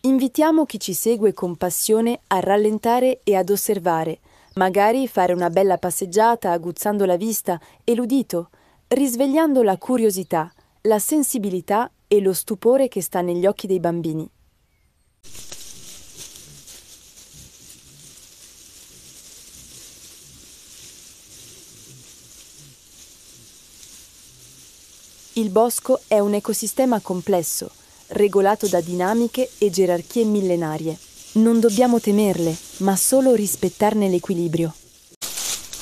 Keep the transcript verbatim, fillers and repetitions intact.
Invitiamo chi ci segue con passione a rallentare e ad osservare, magari fare una bella passeggiata aguzzando la vista e l'udito, risvegliando la curiosità, la sensibilità e lo stupore che sta negli occhi dei bambini. Il bosco è un ecosistema complesso, regolato da dinamiche e gerarchie millenarie. Non dobbiamo temerle, ma solo rispettarne l'equilibrio.